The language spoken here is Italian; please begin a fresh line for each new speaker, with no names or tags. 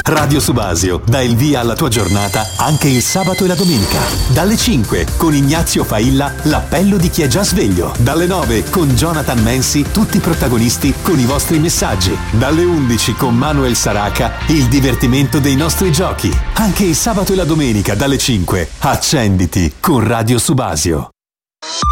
Radio Subasio dà il via alla tua giornata anche il sabato e la domenica. Dalle 5 con Ignazio Failla, l'appello di chi è già sveglio. Dalle 9 con Jonathan Mensi, tutti protagonisti con i vostri messaggi. Dalle 11 con Manuel Saraca, il divertimento dei nostri giochi. Anche il sabato e la domenica dalle 5 accenditi con Radio Subasio.